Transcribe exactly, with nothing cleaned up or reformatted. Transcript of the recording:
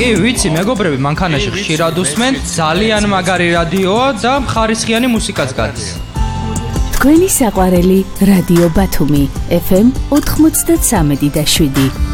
კი, ვიცი, მეგობრები, მანქანაში ხშირად უსმენ, ძალიან მაგარი რადიოა და ხარისხიანი მუსიკაც გადის. თქვენი საყვარელი რადიო ბათუმი, ეფ ემ ოთხმოცდათსამი და შვიდი.